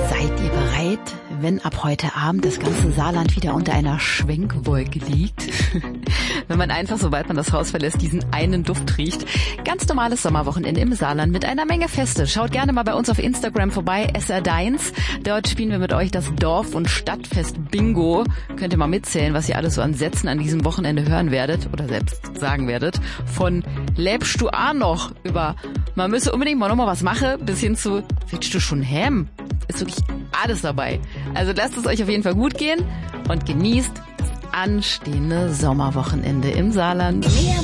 Seid ihr bereit, wenn ab heute Abend das ganze Saarland wieder unter einer Schwenkwolke liegt? Wenn man einfach, sobald man das Haus verlässt, diesen einen Duft riecht. Ganz normales Sommerwochenende im Saarland mit einer Menge Feste. Schaut gerne mal bei uns auf Instagram vorbei, SR-Deins. Dort spielen wir mit euch das Dorf- und Stadtfest Bingo. Könnt ihr mal mitzählen, was ihr alles so an Sätzen an diesem Wochenende hören werdet oder selbst sagen werdet. Von lebst du auch noch über man müsse unbedingt mal nochmal was machen, bis hin zu willst du schon hem? Ist wirklich alles dabei. Also lasst es euch auf jeden Fall gut gehen und genießt das anstehende Sommerwochenende im Saarland. Mehr